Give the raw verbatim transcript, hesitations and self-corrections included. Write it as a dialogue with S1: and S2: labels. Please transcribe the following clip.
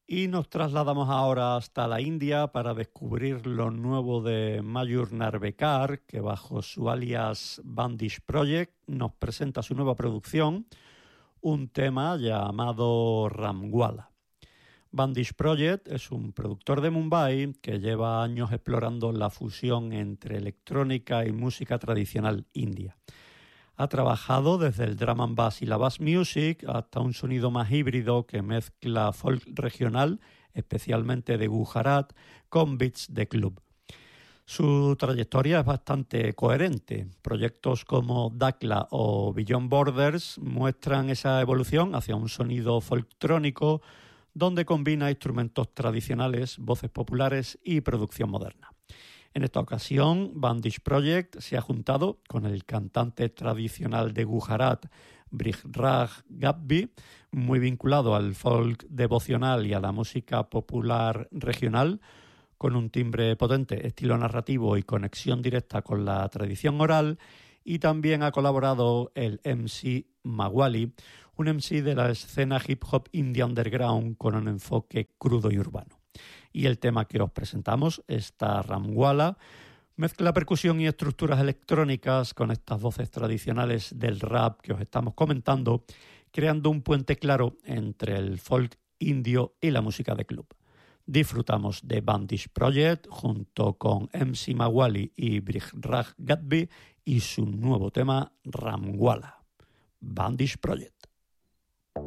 S1: Y nos trasladamos ahora hasta la India para descubrir lo nuevo de Mayur Narvekar, que bajo su alias Bandish Project nos presenta su nueva producción, un tema llamado Ramwala. Bandish Project es un productor de Mumbai que lleva años explorando la fusión entre electrónica y música tradicional india. Ha trabajado desde el drum and bass y la bass music hasta un sonido más híbrido que mezcla folk regional, especialmente de Gujarat, con beats de club. Su trayectoria es bastante coherente. Proyectos como Dakla o Beyond Borders muestran esa evolución hacia un sonido folktrónico donde combina instrumentos tradicionales, voces populares y producción moderna. En esta ocasión, Bandish Project se ha juntado con el cantante tradicional de Gujarat, Brihraj Gadbi, muy vinculado al folk devocional y a la música popular regional, con un timbre potente, estilo narrativo y conexión directa con la tradición oral, y también ha colaborado el M C Mawali, un M C de la escena hip hop indie underground con un enfoque crudo y urbano. Y el tema que os presentamos, esta Ramwala, mezcla percusión y estructuras electrónicas con estas voces tradicionales del rap que os estamos comentando, creando un puente claro entre el folk indio y la música de club. Disfrutamos de Bandish Project junto con M C Mawali y Brihraj Gadbi y su nuevo tema Ramwala. Bandish Project.